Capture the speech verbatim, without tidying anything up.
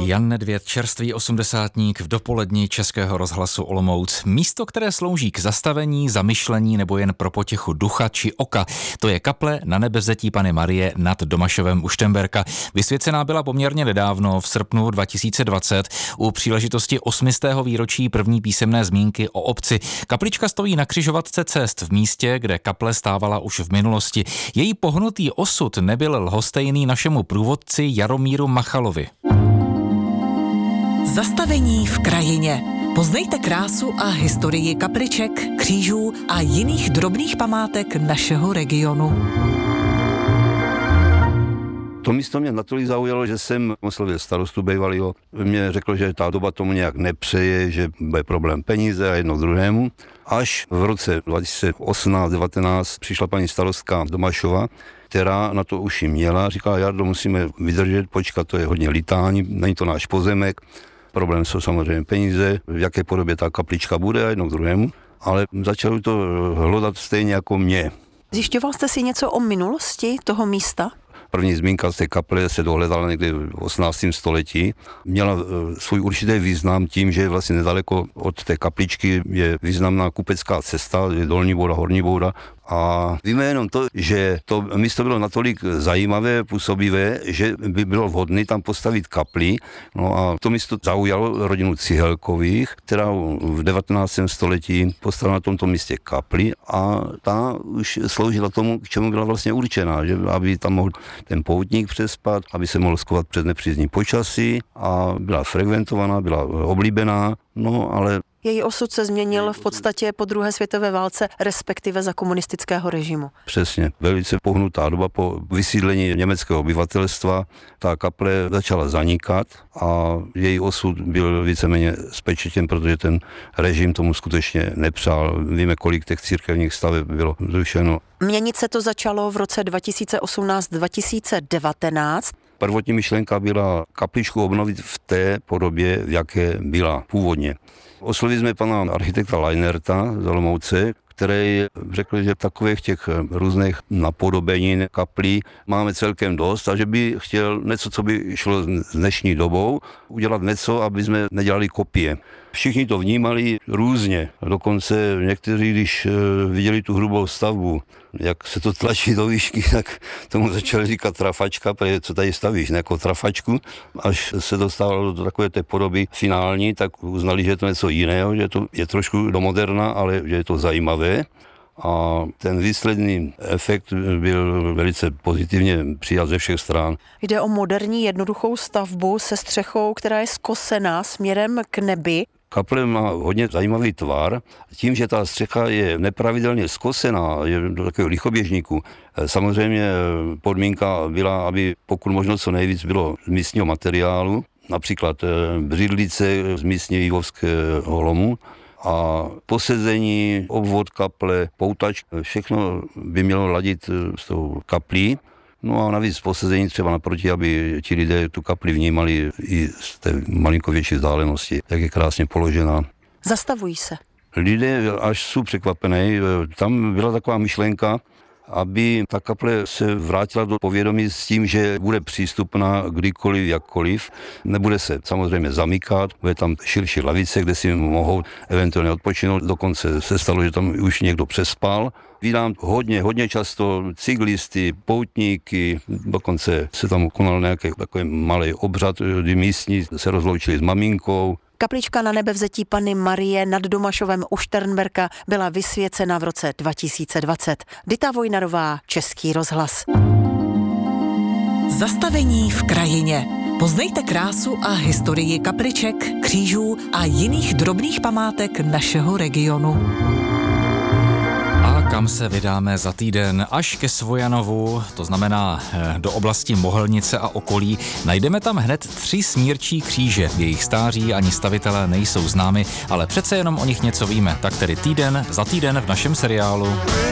Jan Nedvěd, čerstvý osmdesátník v dopoledni Českého rozhlasu Olomouc. Místo, které slouží k zastavení, zamyšlení nebo jen pro potěchu ducha či oka, to je kaple Na nebevzetí Panny Marie nad Domašovem u Šternberka. Vysvěcená byla poměrně nedávno, v srpnu dva tisíce dvacet, u příležitosti osmistého výročí první písemné zmínky o obci. Kaplička stojí na křižovatce cest v místě, kde kaple stávala už v minulosti. Její pohnutý osud nebyl lhostejný našemu průvodci Jaromíru Machalovi. Zastavení v krajině. Poznejte krásu a historii kapliček, křížů a jiných drobných památek našeho regionu. To místo mě natolik zaujalo, že jsem oslovil starostu bývalýho. Mě řekl, že ta doba tomu nějak nepřeje, že bude problém peníze a jedno druhému. Až v roce dva tisíce osmnáct devatenáct přišla paní starostka Domašova, která na to už jim měla. Říkala, Jardo, musíme vydržet, počkat, to je hodně litání, není to náš pozemek. Problém jsou samozřejmě peníze, v jaké podobě ta kaplička bude a jedno k druhému. Ale začali to hledat stejně jako mě. Zjišťoval jste si něco o minulosti toho místa? První zmínka z té kaple se dohledala někdy v osmnáctém století. Měla svůj určitý význam tím, že vlastně nedaleko od té kapličky je významná kupecká cesta, je Dolní Bouda, Horní Bouda. A víme jenom to, že to místo bylo natolik zajímavé, působivé, že by bylo vhodné tam postavit kapli. No a to místo zaujalo rodinu Cihelkových, která v devatenáctém století postavila na tomto místě kapli a ta už sloužila tomu, k čemu byla vlastně určená, že aby tam mohl ten poutník přespat, aby se mohl schovat před nepřízní počasí a byla frekventovaná, byla oblíbená, no ale její osud se změnil v podstatě po druhé světové válce, respektive za komunistického režimu. Přesně. Velice pohnutá doba po vysídlení německého obyvatelstva. Ta kaple začala zanikat a její osud byl víceméně spečetěn, protože ten režim tomu skutečně nepřál. Víme, kolik těch církevních staveb bylo zrušeno. Měnit se to začalo v roce dva tisíce osmnáct dva tisíce devatenáct. Prvotní myšlenka byla kapličku obnovit v té podobě, v jaké byla původně. Oslovili jsme pana architekta Leinerta z Olomouce, který řekl, že takových těch různých napodobenin kaplí máme celkem dost a že by chtěl něco, co by šlo s dnešní dobou, udělat něco, aby jsme nedělali kopie. Všichni to vnímali různě. Dokonce někteří, když viděli tu hrubou stavbu, jak se to tlačí do výšky, tak tomu začali říkat trafačka, protože co tady stavíš, ne, jako trafačku. Až se dostávalo do takové té podoby finální, tak uznali, že je to něco jiného, že to je trošku do moderna, ale že je to zajímavé. A ten výsledný efekt byl velice pozitivně přijat ze všech stran. Jde o moderní jednoduchou stavbu se střechou, která je skosená směrem k nebi. Kaple má hodně zajímavý tvar. Tím, že ta střecha je nepravidelně skosená, je do takového lichoběžníku, samozřejmě podmínka byla, aby pokud možno co nejvíc bylo z místního materiálu, například břidlice z místně jívovského lomu, a posezení, obvod kaple, poutač, všechno by mělo ladit s tou kaplí. No a navíc posezení třeba naproti, aby ti lidé tu kapli vnímali i z té malinko větší vzdálenosti, jak je krásně položená. Zastavují se. Lidé až jsou překvapený. Tam byla taková myšlenka, aby ta kaple se vrátila do povědomí s tím, že bude přístupná kdykoliv, jakkoliv. Nebude se samozřejmě zamykat, bude tam širší lavice, kde si mohou eventuálně odpočinout. Dokonce se stalo, že tam už někdo přespal. Vídám hodně, hodně často cyklisty, poutníky, dokonce se tam konal nějaký takový malý obřad, kdy místní se rozloučili s maminkou. Kaplička Na nebevzetí Panny Marie nad Domašovem u Šternberka byla vysvěcena v roce dva tisíce dvacet. Dita Vojnarová, Český rozhlas. Zastavení v krajině. Poznejte krásu a historii kapliček, křížů a jiných drobných památek našeho regionu. Kam se vydáme za týden? Až ke Svojanovu, to znamená do oblasti Mohelnice a okolí. Najdeme tam hned tři smírčí kříže. Jejich stáří ani stavitelé nejsou známy, ale přece jenom o nich něco víme. Tak tedy týden za týden v našem seriálu.